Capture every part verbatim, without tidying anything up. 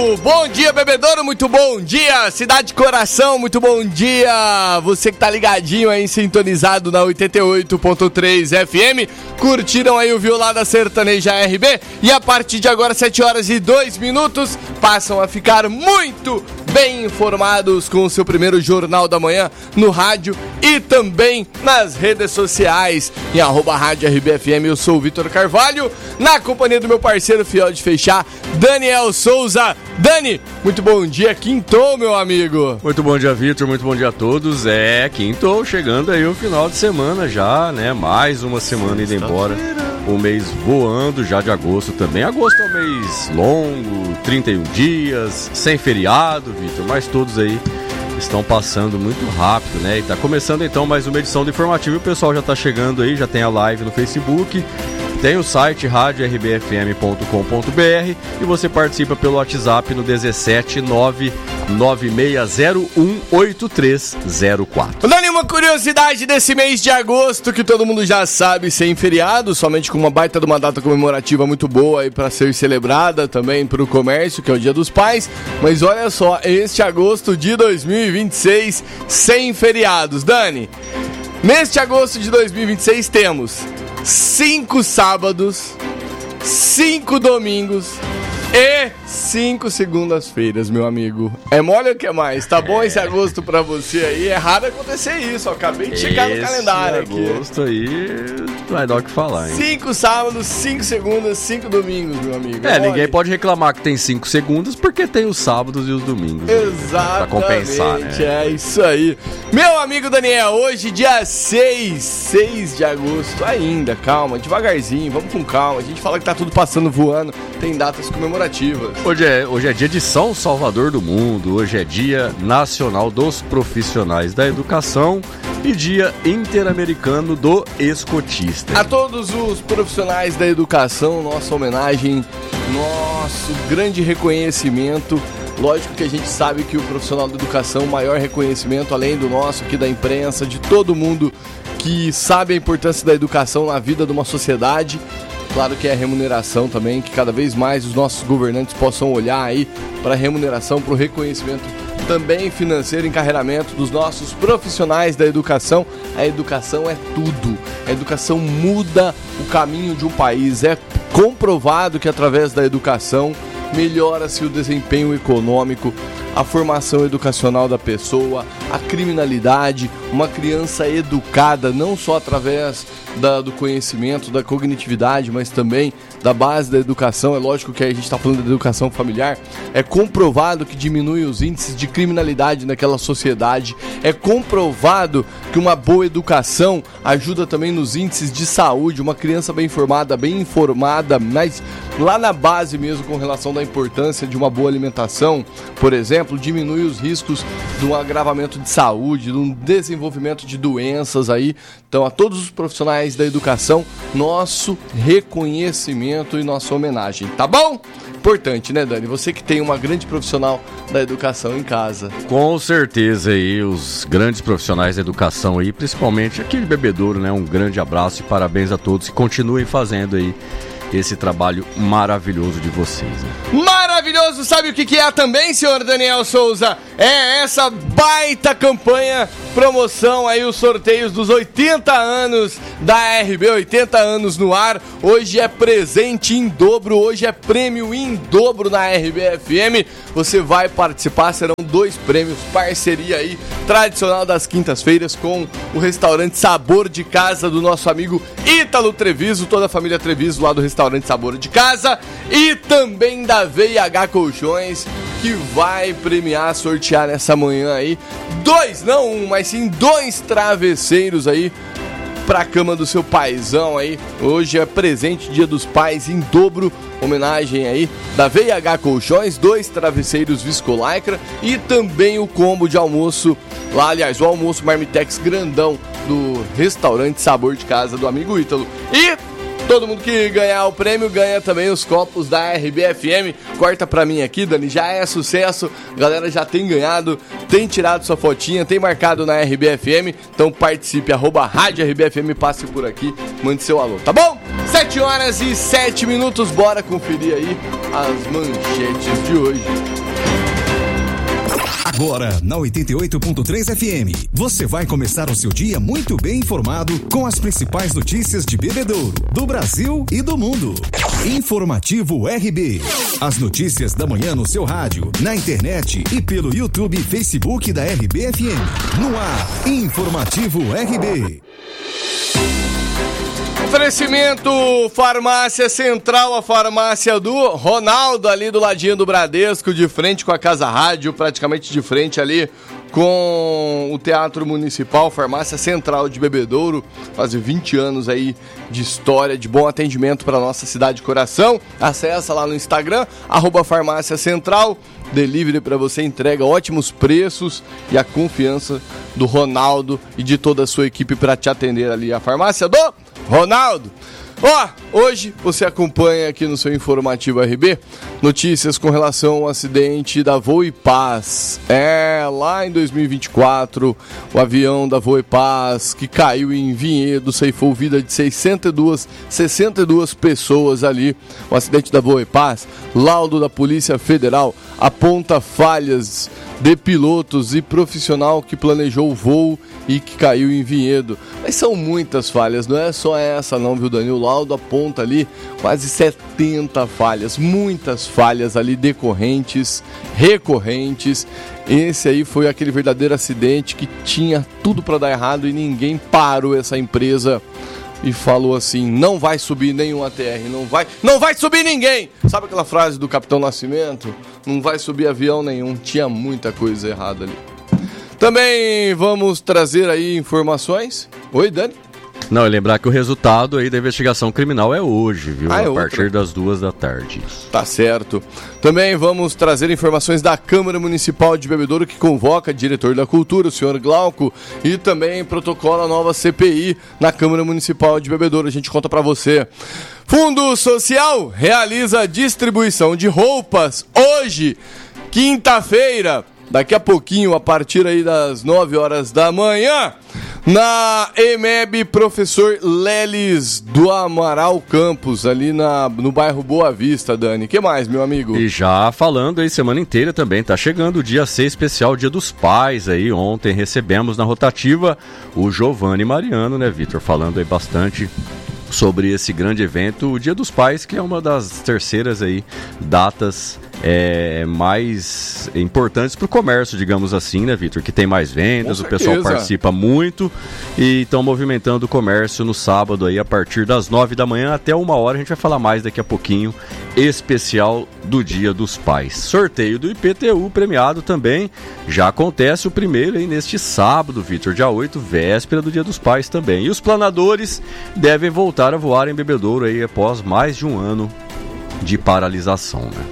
bom dia, bebedouro, muito bom dia, Cidade Coração, muito bom dia, você que tá ligadinho aí, sintonizado na oitenta e oito ponto três F M, curtiram aí o Violada Sertaneja R B, e a partir de agora, sete horas e dois minutos, passam a ficar muito bem informados com o seu primeiro Jornal da Manhã no rádio e também nas redes sociais, em arroba rádio R B F M. Eu sou o Vitor Carvalho, na companhia do meu parceiro fiel de fechar, Daniel Souza. Dani, muito bom dia, quintou, meu amigo. Muito bom dia, Vitor, muito bom dia a todos. É, quintou, chegando aí o final de semana já, né? Mais uma semana indo embora. O mês voando já de agosto também. Agosto é um mês longo, trinta e um dias, sem feriado, Vitor, mas todos aí estão passando muito rápido, né? E tá começando então mais uma edição do Informativo. O pessoal já tá chegando aí, já tem a live no Facebook, tem o site rádio r b f m ponto com ponto b r e você participa pelo WhatsApp no dezessete nove nove seis zero um oito três zero quatro. Dando uma curiosidade desse mês de agosto que todo mundo já sabe, sem feriado, somente com uma baita de uma data comemorativa muito boa aí para ser celebrada também para o comércio, que é o Dia dos Pais. Mas olha só, este agosto de dois mil e vinte e seis sem feriados. Dani, neste agosto de dois mil e vinte e seis temos cinco sábados, cinco domingos e cinco segundas-feiras, meu amigo. É mole ou que mais? Tá bom esse agosto pra você aí? É raro acontecer isso, ó. Acabei de checar no calendário aqui. Esse agosto aí vai dar o que falar, hein? Cinco sábados, cinco segundas, cinco domingos, meu amigo. É, ninguém pode reclamar que tem cinco segundas porque tem os sábados e os domingos. Exatamente. Né? Pra compensar, né? É isso aí. Meu amigo Daniel, hoje dia seis, seis de agosto ainda, calma, devagarzinho, vamos com calma. A gente fala que tá tudo passando voando, tem datas comemorativas. Hoje é, hoje é dia de São Salvador do Mundo, hoje é dia nacional dos profissionais da educação e dia interamericano do escotista. A todos os profissionais da educação, nossa homenagem, nosso grande reconhecimento. Lógico que a gente sabe que o profissional da educação, o maior reconhecimento, além do nosso aqui da imprensa, de todo mundo que sabe a importância da educação na vida de uma sociedade. Claro que é a remuneração também, que cada vez mais os nossos governantes possam olhar aí para a remuneração, para o reconhecimento também financeiro, encarreiramento dos nossos profissionais da educação. A educação é tudo. A educação muda o caminho de um país. É comprovado que através da educação melhora-se o desempenho econômico, a formação educacional da pessoa, a criminalidade. Uma criança educada não só através da, do conhecimento, da cognitividade, mas também da base da educação. É lógico que a gente está falando da educação familiar. É comprovado que diminui os índices de criminalidade naquela sociedade. É comprovado que uma boa educação ajuda também nos índices de saúde. Uma criança bem formada, bem informada, mas lá na base mesmo, com relação da importância de uma boa alimentação, por exemplo, diminui os riscos de um agravamento de saúde, de um desenvolvimento de doenças aí. Então, a todos os profissionais da educação, nosso reconhecimento e nossa homenagem, tá bom? Importante, né, Dani? Você que tem uma grande profissional da educação em casa. Com certeza aí, os grandes profissionais da educação aí, principalmente aqui de Bebedouro, né? Um grande abraço e parabéns a todos que continuem fazendo aí esse trabalho maravilhoso de vocês, né? Maravilhoso! Sabe o que que é também, senhor Daniel Souza? É essa baita campanha, promoção aí, os sorteios dos oitenta anos da R B, oitenta anos no ar. Hoje é presente em dobro, hoje é prêmio em dobro na R B F M. Você vai participar, serão dois prêmios, parceria aí, tradicional das quintas-feiras com o restaurante Sabor de Casa do nosso amigo Ítalo Treviso, toda a família Treviso lá do restaurante Sabor de Casa, e também da V H Colchões, que vai premiar, sortear nessa manhã aí, dois, não um, mas sim dois travesseiros aí pra cama do seu paizão aí. Hoje é presente, Dia dos Pais em dobro, homenagem aí da V H Colchões, dois travesseiros Viscolaicra e também o combo de almoço lá, aliás, o almoço Marmitex grandão do restaurante Sabor de Casa do amigo Ítalo. E todo mundo que ganhar o prêmio ganha também os copos da R B F M. Corta pra mim aqui, Dani, já é sucesso. A galera já tem ganhado, tem tirado sua fotinha, tem marcado na R B F M. Então participe, arroba rádio R B F M, passe por aqui, mande seu alô, tá bom? sete horas e sete minutos, bora conferir aí as manchetes de hoje. Agora, na oitenta e oito ponto três F M, você vai começar o seu dia muito bem informado com as principais notícias de Bebedouro, do Brasil e do mundo. Informativo R B. As notícias da manhã no seu rádio, na internet e pelo YouTube e Facebook da R B F M. No ar, Informativo R B. Oferecimento Farmácia Central, a farmácia do Ronaldo, ali do ladinho do Bradesco, de frente com a Casa Rádio, praticamente de frente ali com o Teatro Municipal. Farmácia Central de Bebedouro, faz vinte anos aí de história, de bom atendimento para nossa cidade de coração. Acessa lá no Instagram, arroba Farmácia Central, delivery para você, entrega ótimos preços e a confiança do Ronaldo e de toda a sua equipe para te atender ali. A farmácia do Ronaldo. Ó, oh, hoje você acompanha aqui no seu Informativo R B notícias com relação ao acidente da Voipaz. É, lá em dois mil e vinte e quatro, o avião da Voipaz que caiu em Vinhedo ceifou vida de sessenta e duas, sessenta e duas pessoas ali. O acidente da Voipaz, laudo da Polícia Federal aponta falhas de pilotos e profissional que planejou o voo e que caiu em Vinhedo. Mas são muitas falhas, não é só essa não, viu, Dani? O laudo aponta ali quase setenta falhas, muitas falhas ali decorrentes, recorrentes. Esse aí foi aquele verdadeiro acidente que tinha tudo para dar errado e ninguém parou essa empresa e falou assim: não vai subir nenhum A T R, não vai, não vai subir ninguém. Sabe aquela frase do Capitão Nascimento? Não vai subir avião nenhum. Tinha muita coisa errada ali. Também vamos trazer aí informações. Oi, Dani? Não, e lembrar que o resultado aí da investigação criminal é hoje, viu? Ah, é a outra. partir das duas da tarde. Tá certo. Também vamos trazer informações da Câmara Municipal de Bebedouro, que convoca o diretor da Cultura, o senhor Glauco, e também protocola a nova C P I na Câmara Municipal de Bebedouro. A gente conta pra você. Fundo Social realiza distribuição de roupas hoje, quinta-feira. Daqui a pouquinho, a partir aí das nove horas da manhã, na E M E B Professor Leles do Amaral Campos, ali na, no bairro Boa Vista, Dani. O que mais, meu amigo? E já falando aí, semana inteira também, tá chegando o dia seis especial, Dia dos Pais aí. Ontem recebemos na rotativa o Giovanni Mariano, né, Vitor? Falando aí bastante sobre esse grande evento, o Dia dos Pais, que é uma das terceiras aí datas é, mais importantes para o comércio, digamos assim, né, Vitor? Que tem mais vendas, o pessoal participa muito e estão movimentando o comércio no sábado aí a partir das nove da manhã até uma hora. A gente vai falar mais daqui a pouquinho, especial do Dia dos Pais. Sorteio do I P T U premiado também, já acontece o primeiro aí neste sábado, Vitor, dia oito, véspera do Dia dos Pais também. E os planadores devem voltar a voar em Bebedouro aí após mais de um ano de paralisação, né?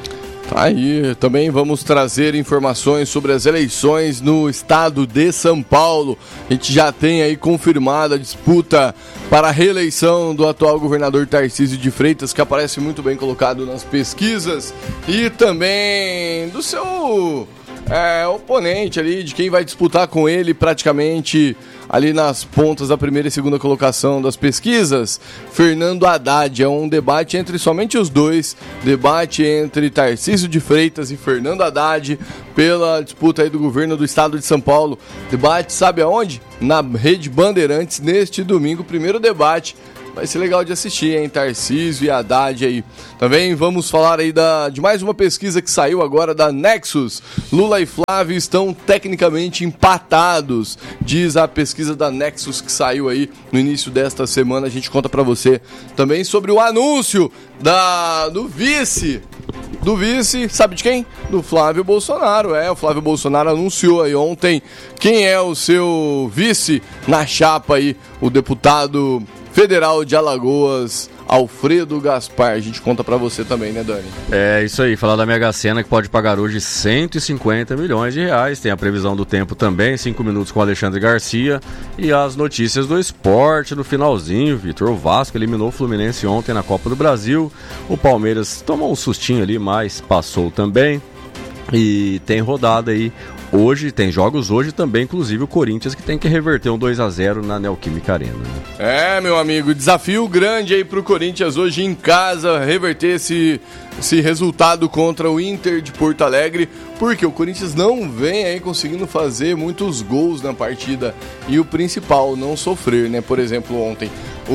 Tá aí, também vamos trazer informações sobre as eleições no estado de São Paulo. A gente já tem aí confirmada a disputa para a reeleição do atual governador Tarcísio de Freitas, que aparece muito bem colocado nas pesquisas, e também do seu é, oponente ali, de quem vai disputar com ele praticamente ali nas pontas da primeira e segunda colocação das pesquisas, Fernando Haddad. É um debate entre somente os dois, debate entre Tarcísio de Freitas e Fernando Haddad pela disputa aí do governo do estado de São Paulo. Debate, sabe aonde? Na Rede Bandeirantes, neste domingo, primeiro debate. Vai ser legal de assistir, hein? Tarcísio e Haddad aí. Também vamos falar aí da, de mais uma pesquisa que saiu agora da Nexus. Lula e Flávio estão tecnicamente empatados, diz a pesquisa da Nexus que saiu aí no início desta semana. A gente conta pra você também sobre o anúncio da, do vice... Do vice, sabe de quem? Do Flávio Bolsonaro. É, o Flávio Bolsonaro anunciou aí ontem quem é o seu vice na chapa aí, o deputado federal de Alagoas, Alfredo Gaspar. A gente conta pra você também, né, Dani? É isso aí, falar da Mega Sena, que pode pagar hoje cento e cinquenta milhões de reais. Tem a previsão do tempo também, cinco minutos com Alexandre Garcia. E as notícias do esporte no finalzinho, Vitor. O Vasco eliminou o Fluminense ontem na Copa do Brasil. O Palmeiras tomou um sustinho ali, mas passou também. E tem rodada aí hoje, tem jogos hoje também, inclusive o Corinthians, que tem que reverter um dois a zero na Neoquímica Arena. Né? É, meu amigo, desafio grande aí pro Corinthians hoje em casa, reverter esse, esse resultado contra o Inter de Porto Alegre, porque o Corinthians não vem aí conseguindo fazer muitos gols na partida, e o principal, não sofrer, né? Por exemplo, ontem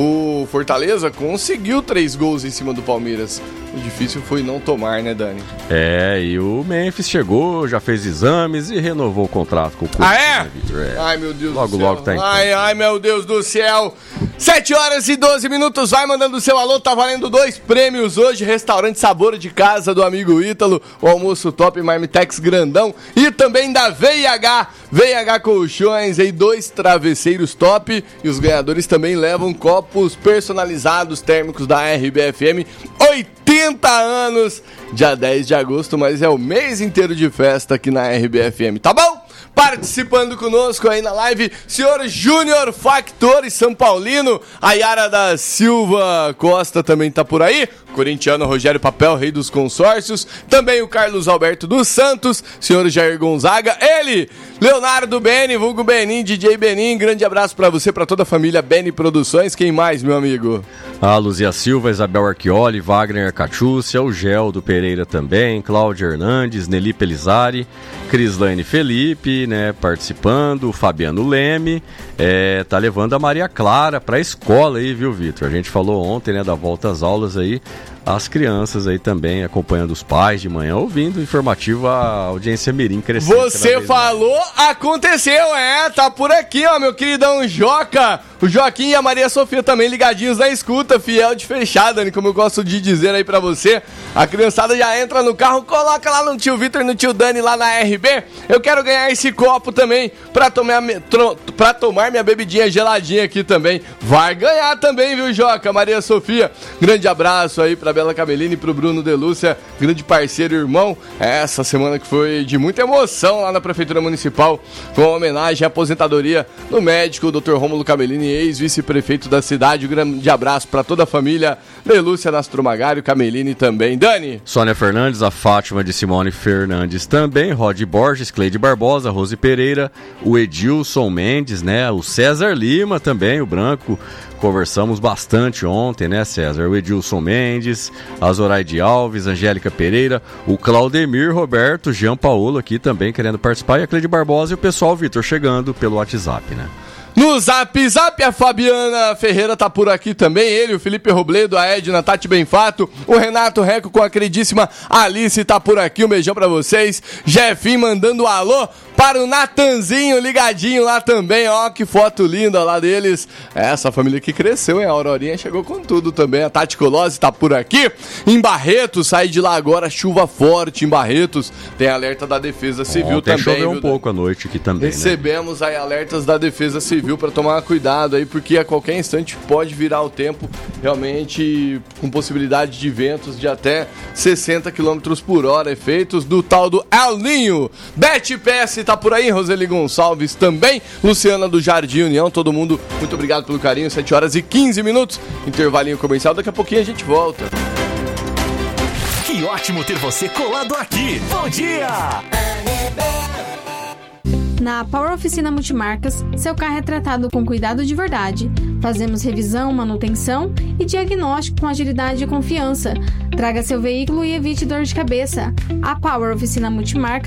o Fortaleza conseguiu três gols em cima do Palmeiras. O difícil foi não tomar, né, Dani? É, e o Memphis chegou, já fez exames e renovou o contrato com o Corinthians. Ah, é? Né, Victor? É. Ai, meu Deus logo, do céu. Logo, tá em Ai, ai, meu Deus do céu. sete horas e doze minutos, vai mandando o seu alô, tá valendo dois prêmios hoje, Restaurante Sabor de Casa do amigo Ítalo, o almoço top Marmitex grandão, e também da V I H, V I H Colchões, aí dois travesseiros top, e os ganhadores também levam copos personalizados térmicos da R B F M, oitenta anos, dia dez de agosto, mas é o mês inteiro de festa aqui na R B F M, tá bom? Participando conosco aí na live, senhor Júnior Factori São Paulino, a Yara da Silva Costa também tá por aí, corintiano Rogério Papel, rei dos consórcios, também o Carlos Alberto dos Santos, senhor Jair Gonzaga, ele, Leonardo Beni, vulgo Benim, D J Benim, grande abraço pra você, pra toda a família Beni Produções, quem mais, meu amigo? A Luzia Silva, Isabel Archioli, Wagner Catiúcia, o Geldo Pereira também, Cláudia Hernandes, Nelly Pelizari, Crislaine Felipe, né, participando, o Fabiano Leme, é, tá levando a Maria Clara pra escola aí, viu, Vitor? A gente falou ontem, né, da volta às aulas aí, as crianças aí também acompanhando os pais de manhã, ouvindo o informativo, a audiência mirim crescendo. Você falou, mais. Aconteceu, é, tá por aqui, ó, meu queridão Joca, o Joaquim e a Maria Sofia também ligadinhos na escuta, fiel de fechada, né, como eu gosto de dizer aí pra você, a criançada já entra no carro, coloca lá no tio Vitor e no tio Dani lá na R B, eu quero ganhar esse copo também pra tomar, tro, pra tomar minha bebidinha geladinha aqui também, vai ganhar também, viu, Joca, Maria Sofia, grande abraço aí pra Bela Camelini e pro Bruno Delúcia, grande parceiro e irmão, essa semana que foi de muita emoção lá na Prefeitura Municipal, com a homenagem à aposentadoria do médico doutor Rômulo Camelini, ex-vice-prefeito da cidade, um grande abraço para toda a família Delúcia Nastromagário, Camelini também. Dani? Sônia Fernandes, a Fátima de Simone Fernandes também, Rod Borges, Cleide Barbosa, Rose Pereira, o Edilson Mendes, né, o César Lima também, o branco, conversamos bastante ontem, né, César? O Edilson Mendes, a Zoraide Alves, Angélica Pereira, o Claudemir Roberto, Jean Paulo aqui também querendo participar, e a Cleide Barbosa e o pessoal, Vitor, chegando pelo WhatsApp, né? No Zap Zap, a Fabiana Ferreira tá por aqui também, ele, o Felipe Robledo, a Edna, Tati Benfato, o Renato Reco com a queridíssima Alice tá por aqui, um beijão pra vocês, Jefinho mandando um alô para o Natanzinho ligadinho lá também, ó, que foto linda lá deles, essa família que cresceu, hein, a Aurorinha chegou com tudo também, a Tati Colose tá por aqui, em Barretos, sai de lá agora, chuva forte em Barretos, tem alerta da Defesa Civil Ontem também. Choveu um viu, pouco à noite aqui também, recebemos né? aí alertas da Defesa Civil para tomar cuidado aí, porque a qualquer instante pode virar o tempo, realmente com possibilidade de ventos de até sessenta quilômetros por hora, efeitos do tal do El Ninho. Beth P S tá por aí, Roseli Gonçalves também, Luciana do Jardim União, todo mundo, muito obrigado pelo carinho, sete horas e quinze minutos, intervalinho comercial, daqui a pouquinho a gente volta. Que ótimo ter você colado aqui. Bom dia! Na Power Oficina Multimarcas, seu carro é tratado com cuidado de verdade. Fazemos revisão, manutenção e diagnóstico com agilidade e confiança. Traga seu veículo e evite dor de cabeça. A Power Oficina Multimarcas